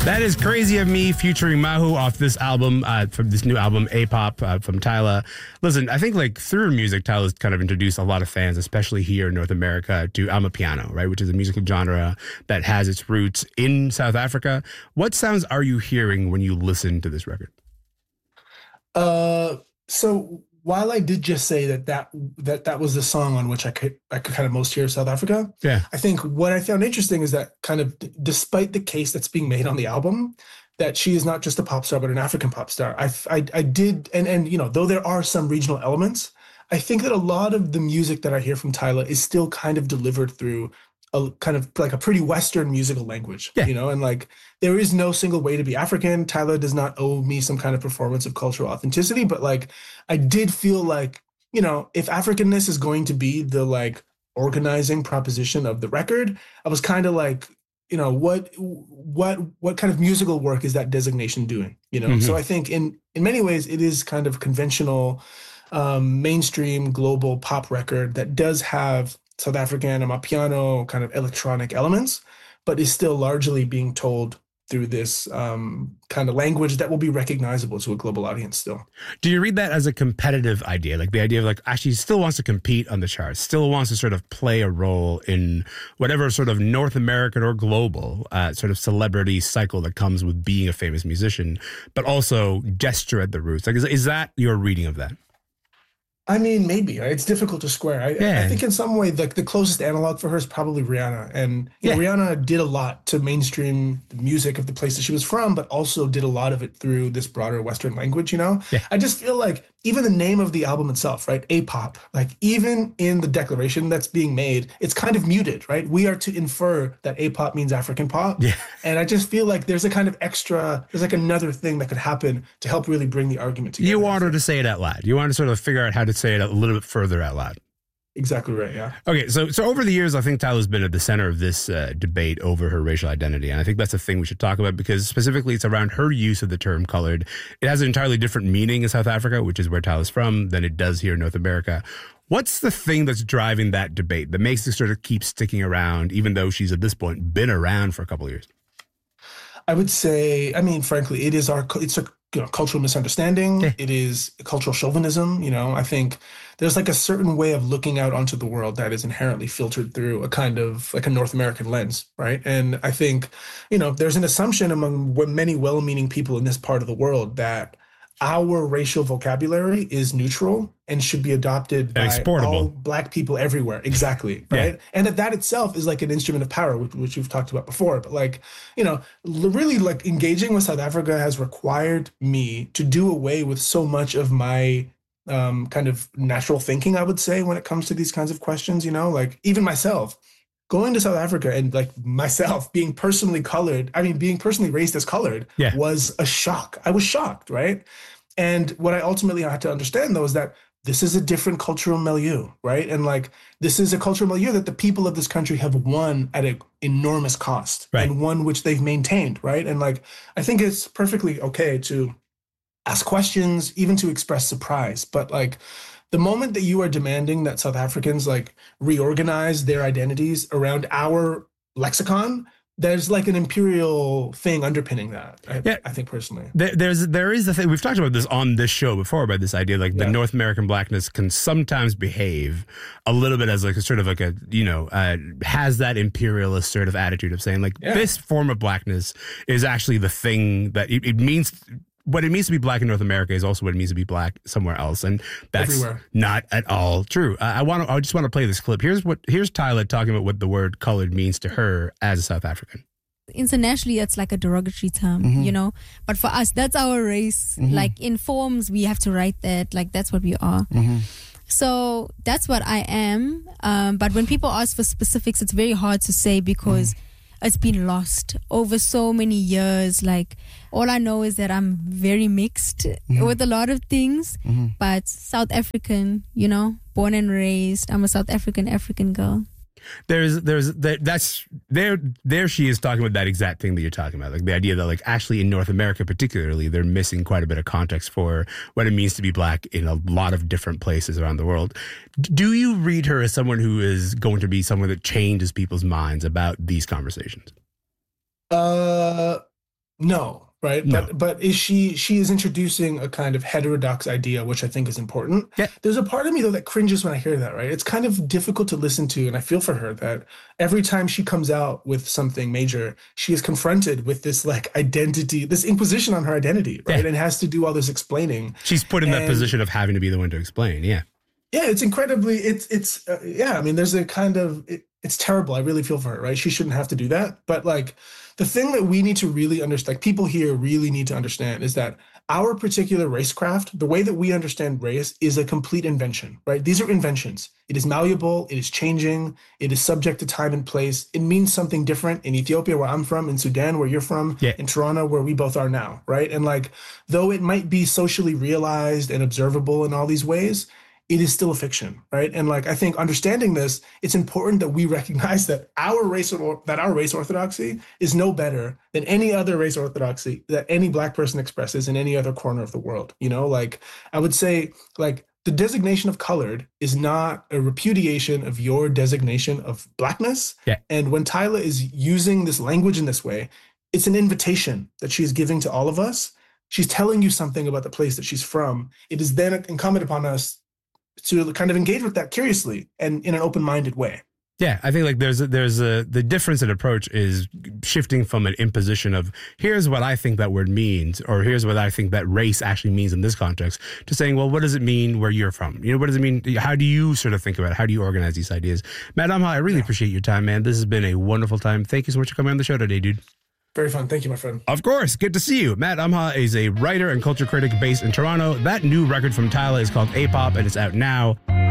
That is Crazy of Me featuring Mahu off this album, from this new album, A-Pop, from Tyla. Listen, I think like through her music, Tyla's kind of introduced a lot of fans, especially here in North America, to Amapiano, right? Which is a musical genre that has its roots in South Africa. What sounds are you hearing when you listen to this record? So while I did just say that was the song on which I could kind of most hear South Africa, Yeah. I think what I found interesting is that kind of despite the case that's being made on the album, that she is not just a pop star, but an African pop star. I did, and you know, though there are some regional elements, I think that a lot of the music that I hear from Tyla is still kind of delivered through a kind of like a pretty Western musical language, you know, and like there is no single way to be African. Tyla does not owe me some kind of performance of cultural authenticity, but like I did feel like, you know, if Africanness is going to be the like organizing proposition of the record, I was kind of like, you know, what kind of musical work is that designation doing? You know, so I think in many ways it is kind of conventional, mainstream global pop record that does have South African Amapiano kind of electronic elements, but is still largely being told through this kind of language that will be recognizable to a global audience still. Do you read that as a competitive idea? Like the idea of like actually still wants to compete on the charts, still wants to sort of play a role in whatever sort of North American or global sort of celebrity cycle that comes with being a famous musician, but also gesture at the roots. Like, is that your reading of that? I mean, maybe. It's difficult to square. I think in some way the closest analog for her is probably Rihanna. And you know, Rihanna did a lot to mainstream the music of the place that she was from, but also did a lot of it through this broader Western language, you know? Yeah. I just feel like even the name of the album itself, right? A-Pop, like even in the declaration that's being made, it's kind of muted, right? We are to infer that A-Pop means African pop. Yeah. And I just feel like there's a kind of there's like another thing that could happen to help really bring the argument together. You want her to say it out loud. You want to sort of figure out how to say it a little bit further out loud. Exactly right, yeah. Okay, so over the years, I think Tyla's been at the center of this debate over her racial identity, and I think that's a thing we should talk about because specifically it's around her use of the term colored. It has an entirely different meaning in South Africa, which is where Tyla's from, than it does here in North America. What's the thing that's driving that debate that makes it sort of keep sticking around, even though she's at this point been around for a couple of years? I would say, I mean, frankly, it's a cultural misunderstanding. Yeah. It is cultural chauvinism. You know, I think there's like a certain way of looking out onto the world that is inherently filtered through a kind of like a North American lens, right? And I think, you know, there's an assumption among many well-meaning people in this part of the world that our racial vocabulary is neutral and should be adopted by all Black people everywhere. Exactly. Right. Yeah. And that itself is like an instrument of power, which we've talked about before. But like, you know, really like engaging with South Africa has required me to do away with so much of my kind of natural thinking, I would say, when it comes to these kinds of questions, you know, like even myself. Going to South Africa and like myself being personally raised as colored was a shock. I was shocked, right? And what I ultimately had to understand though is that this is a different cultural milieu, right? And like this is a cultural milieu that the people of this country have won at an enormous cost, right, and one which they've maintained, right? And like I think it's perfectly okay to ask questions, even to express surprise, but like the moment that you are demanding that South Africans like reorganize their identities around our lexicon, there's like an imperial thing underpinning that. I think personally, there is the thing we've talked about this on this show before about this idea like the North American Blackness can sometimes behave a little bit as like a sort of like a has that imperialist sort of attitude of saying like this form of Blackness is actually the thing that it means. What it means to be Black in North America is also what it means to be Black somewhere else, and that's everywhere. Not at all true. I just want to play this clip. Here's Tyla talking about what the word colored means to her as a South African. Internationally, it's like a derogatory term, you know. But for us, that's our race. Like in forms, we have to write that. Like that's what we are. So that's what I am. But when people ask for specifics, it's very hard to say because it's been lost over so many years. Like all I know is that I'm very mixed with a lot of things, but South African, you know, born and raised. I'm a South African girl. There she is talking about that exact thing that you're talking about, like the idea that like actually in North America particularly they're missing quite a bit of context for what it means to be Black in a lot of different places around the world. Do you read her as someone who is going to be someone that changes people's minds about these conversations? No. Right. No. But is she is introducing a kind of heterodox idea, which I think is important. Yeah. There's a part of me though that cringes when I hear that, right? It's kind of difficult to listen to. And I feel for her that every time she comes out with something major, she is confronted with this like identity, this imposition on her identity, right? Yeah. And has to do all this explaining. She's put in that position of having to be the one to explain. Yeah. Yeah, it's incredibly, I mean, there's a kind of, it's terrible. I really feel for her, right? She shouldn't have to do that. But like the thing that we need to really understand, like people here really need to understand is that our particular racecraft, the way that we understand race is a complete invention, right? These are inventions. It is malleable. It is changing. It is subject to time and place. It means something different in Ethiopia, where I'm from, in Sudan, where you're from, in Toronto, where we both are now, right? And like, though it might be socially realized and observable in all these ways, it is still a fiction, right? And like, I think understanding this, it's important that we recognize that our race orthodoxy is no better than any other race orthodoxy that any Black person expresses in any other corner of the world. You know, like I would say, like the designation of colored is not a repudiation of your designation of Blackness. Yeah. And when Tyla is using this language in this way, it's an invitation that she's giving to all of us. She's telling you something about the place that she's from. It is then incumbent upon us to kind of engage with that curiously and in an open-minded way. Yeah, I think like the difference in approach is shifting from an imposition of here's what I think that word means, or here's what I think that race actually means in this context, to saying, well, what does it mean where you're from? You know, what does it mean? How do you sort of think about it? How do you organize these ideas? Matt Amha, I really appreciate your time, man. This has been a wonderful time. Thank you so much for coming on the show today, dude. Very fun. Thank you, my friend. Of course. Good to see you. Matt Amha is a writer and culture critic based in Toronto. That new record from Tyla is called A-Pop, and it's out now.